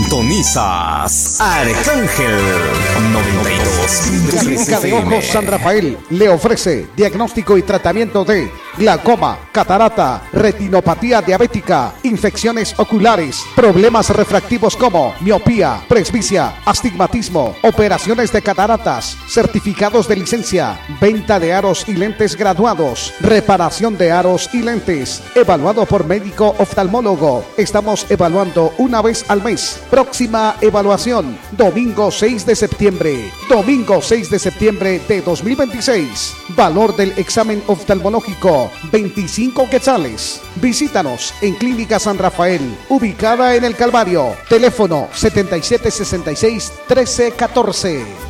Sintonizas Arcángel 92.3 Clínica de FM. Ojos San Rafael le ofrece diagnóstico y tratamiento de glaucoma, catarata, retinopatía diabética, infecciones oculares, problemas refractivos como miopía, presbicia, astigmatismo, operaciones de cataratas, certificados de licencia, venta de aros y lentes graduados, reparación de aros y lentes, evaluado por médico oftalmólogo. Estamos evaluando una vez al mes. Próxima evaluación, domingo 6 de septiembre. Domingo 6 de septiembre de 2026. Valor del examen oftalmológico, 25 quetzales. Visítanos en Clínica San Rafael, ubicada en el Calvario. Teléfono 7766-1314.